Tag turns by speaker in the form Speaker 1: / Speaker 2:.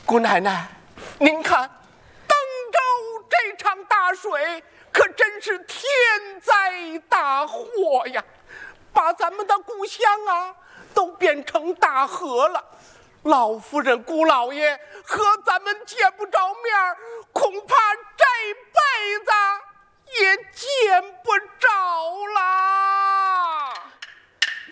Speaker 1: 姑奶奶，您看，登州这场大水可真是天灾大祸呀，把咱们的故乡啊都变成大河了。老夫人、姑老爷和咱们见不着面，恐怕